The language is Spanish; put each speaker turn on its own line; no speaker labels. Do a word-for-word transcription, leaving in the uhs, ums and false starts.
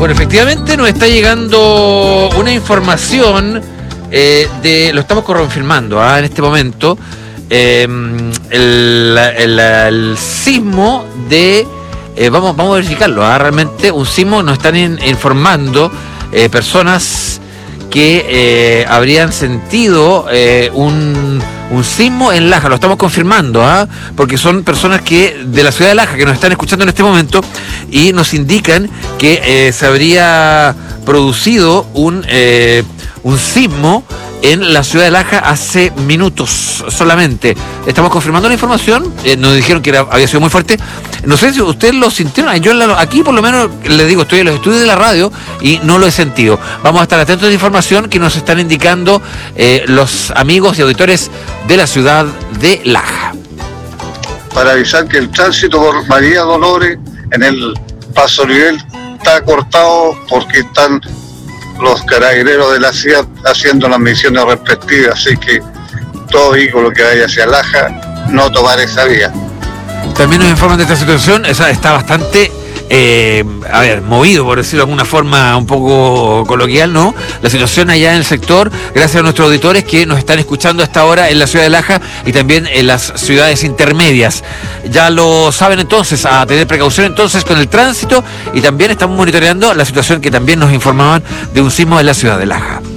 Bueno, efectivamente nos está llegando una información eh, de, lo estamos confirmando ¿ah? en este momento, eh, el, el, el sismo de, eh, vamos, vamos a verificarlo, ¿ah? realmente un sismo, nos están in, informando eh, personas que eh, habrían sentido eh, un, un sismo en Laja, lo estamos confirmando, ¿ah? porque son personas que de la ciudad de Laja que nos están escuchando en este momento y nos indican que eh, se habría producido un, eh, un sismo en la ciudad de Laja hace minutos solamente. Estamos confirmando la información, eh, nos dijeron que era, había sido muy fuerte. No sé si ustedes lo sintieron, yo la, aquí por lo menos les digo, estoy en los estudios de la radio y no lo he sentido. Vamos a estar atentos a la información que nos están indicando eh, los amigos y auditores de la ciudad de Laja.
Para avisar que el tránsito por María Dolores en el paso nivel está cortado porque están los carabineros de la ciudad haciendo las misiones respectivas, así que todo vehículo que vaya hacia Laja no tomar esa vía.
También nos informan de esta situación, esa está bastante, eh, a ver, movido, por decirlo de alguna forma un poco coloquial, ¿no? La situación allá en el sector, gracias a nuestros auditores que nos están escuchando a esta hora en la ciudad de Laja y también en las ciudades intermedias. Ya lo saben entonces, a tener precaución entonces con el tránsito y también estamos monitoreando la situación que también nos informaban de un sismo en la ciudad de Laja.